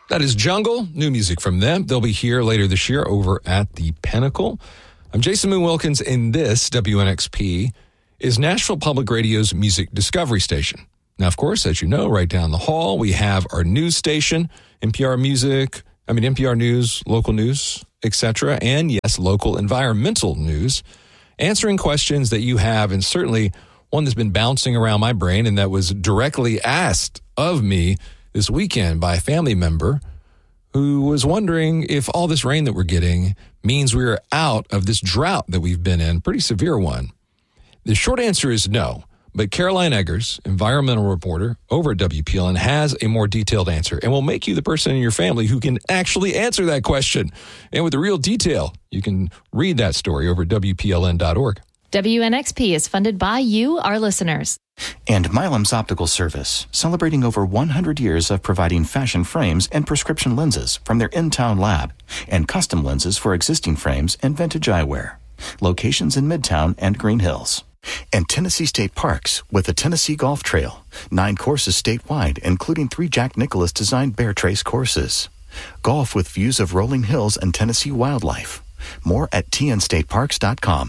That is Jungle, new music from them. They'll be here later this year over at the Pinnacle. I'm Jason Moon Wilkins, and this, WNXP, is Nashville Public Radio's music discovery station. Now, of course, as you know, right down the hall, we have our news station, NPR News, local news, etc., and yes, local environmental news, answering questions that you have, and certainly one that's been bouncing around my brain and that was directly asked of me this weekend by a family member who was wondering if all this rain that we're getting means we're out of this drought that we've been in, pretty severe one. The short answer is no, but Caroline Eggers, environmental reporter over at WPLN, has a more detailed answer and will make you the person in your family who can actually answer that question. And with the real detail, you can read that story over at WPLN.org. WNXP is funded by you, our listeners. And Milam's Optical Service, celebrating over 100 years of providing fashion frames and prescription lenses from their in-town lab, and custom lenses for existing frames and vintage eyewear. Locations in Midtown and Green Hills. And Tennessee State Parks with the Tennessee Golf Trail. 9 courses statewide, including 3 Jack Nicklaus-designed Bear Trace courses. Golf with views of rolling hills and Tennessee wildlife. More at tnstateparks.com.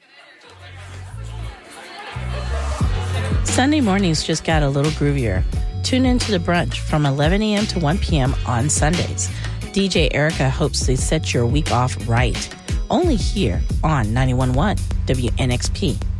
Sunday mornings just got a little groovier. Tune into The Brunch from 11 a.m. to 1 p.m. on Sundays. DJ Erica hopes to set your week off right. Only here on 91.1 WNXP.